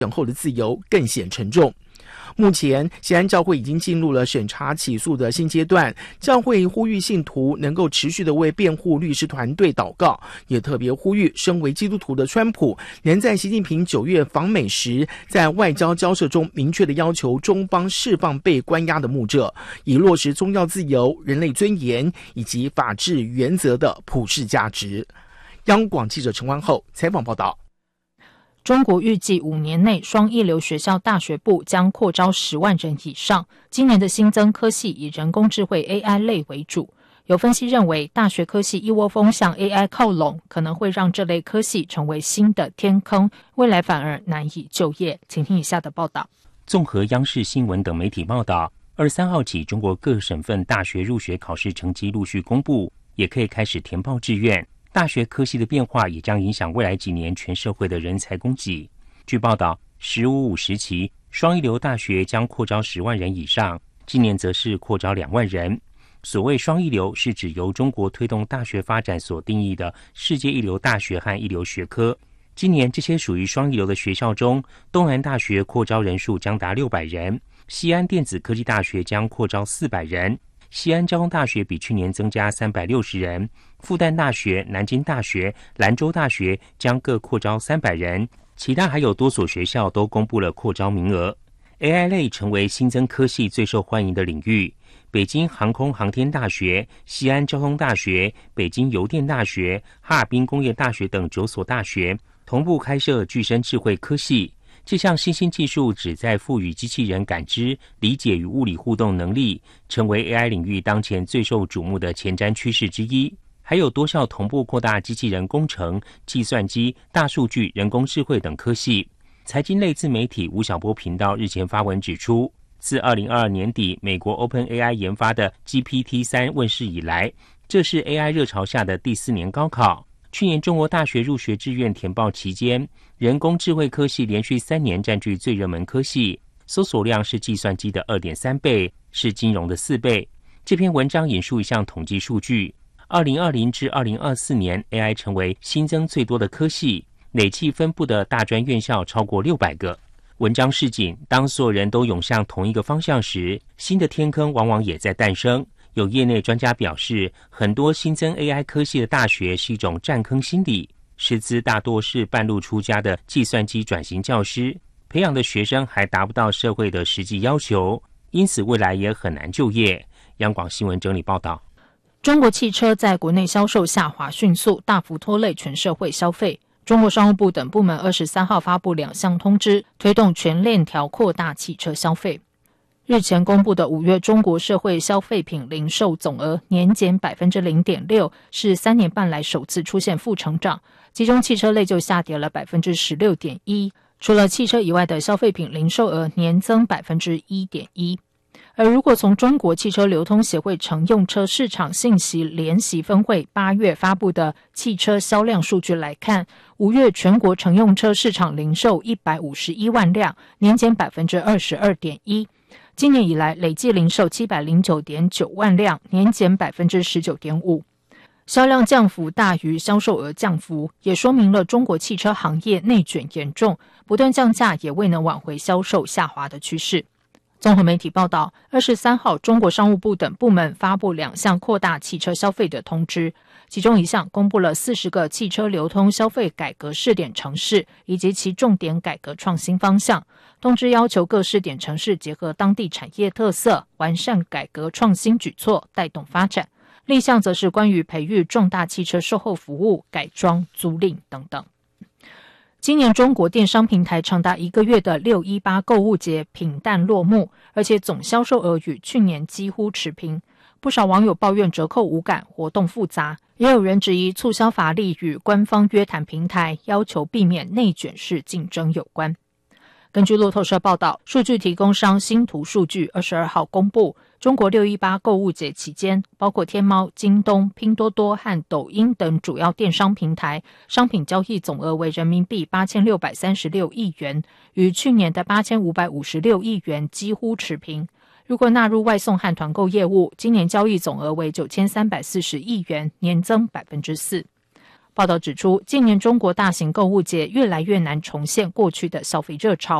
等候的自由更显沉重。目前，西安教会已经进入了审查起诉的新阶段。教会呼吁信徒能够持续的为辩护律师团队祷告，也特别呼吁身为基督徒的川普，能在习近平9月访美时，在外交交涉中明确的要求中方释放被关押的牧者，以落实宗教自由、人类尊严以及法治原则的普世价值。央广记者陈欢厚采访报道。 中国预计5年内双一流学校大学部将扩招10万人以上。今年的新增科系以人工智慧 AI 类为主。有分析认为，大学科系一窝蜂向 AI 靠拢，可能会让这类科系成为新的天坑，未来反而难以就业。请听以下的报道。 综合央视新闻等媒体报道，23号起，中国各省份大学入学考试成绩陆续公布，也可以开始填报志愿。大学科系的变化也将影响未来几年全社会的人才供给。据报道，15-5时期双一流大学将扩招10万人以上，今年则是扩招2万人。所谓双一流，是指由中国推动大学发展所定义的世界一流大学和一流学科。今年这些属于双一流的学校中，东南大学扩招人数将达600人，西安电子科技大学将扩招400人，西安交通大学比去年增加360人，复旦大学、南京大学、兰州大学将各扩招300人，其他还有多所学校都公布了扩招名额。AI 类成为新增科系最受欢迎的领域，北京航空航天大学、西安交通大学、北京邮电大学、哈尔滨工业大学等9所大学同步开设具身智慧科系。这项新兴技术旨在赋予机器人感知、理解与物理互动能力，成为 AI 领域当前最受瞩目的前瞻趋势之一。还有多校同步扩大机器人工程、计算机、大数据、人工智慧等科系。财经类自媒体吴晓波频道日前发文指出，自2022年底美国 OpenAI 研发的 GPT-3 问世以来，这是 AI 热潮下的第4年高考。去年中国大学入学志愿填报期间，人工智慧科系连续3年占据最热门科系，搜索量是计算机的 2.3 倍，是金融的4倍。这篇文章引述一项统计数据，2020至2024年 AI 成为新增最多的科系，累计分布的大专院校超过600个。文章示警，当所有人都涌向同一个方向时，新的天坑往往也在诞生。有业内专家表示，很多新增 AI 科系的大学是一种占坑心理，师资大多是半路出家的计算机转型教师，培养的学生还达不到社会的实际要求，因此未来也很难就业。央广新闻整理报道。 中国汽车在国内销售下滑迅速，大幅拖累全社会消费。中国商务部等部门23号发布2项通知，推动全链条扩大汽车消费。日前公布的5月中国社会消费品零售总额年减 0.6%， 是3年半来首次出现负成长，其中汽车类就下跌了 16.1%， 除了汽车以外的消费品零售额年增 1.1%。而如果从中国汽车流通协会乘用车市场信息联席分会8月发布的汽车销量数据来看，5月全国乘用车市场零售151万辆，年减 22.1%。今年以来累计零售 709.9 万辆，年减 19.5%。销量降幅大于销售额降幅，也说明了中国汽车行业内卷严重，不断降价也未能挽回销售下滑的趋势。综合媒体报道，23号中国商务部等部门发布2项扩大汽车消费的通知，其中一项公布了40个汽车流通消费改革试点城市以及其重点改革创新方向。通知要求各试点城市结合当地产业特色，完善改革创新举措，带动发展。另一项则是关于培育壮大汽车售后服务、改装、租赁等等。今年中国电商平台长达1个月的618购物节平淡落幕，而且总销售额与去年几乎持平。不少网友抱怨折扣无感、活动复杂，也有人质疑促销乏力与官方约谈平台要求避免内卷式竞争有关。根据路透社报道，数据提供商星图数据22号公布，中国618购物节期间，包括天猫、京东、拼多多和抖音等主要电商平台，商品交易总额为人民币8636亿元，与去年的8556亿元几乎持平。如果纳入外送和团购业务，今年交易总额为9340亿元，年增 4%。 报道指出，近年中国大型购物节越来越难重现过去的消费热潮。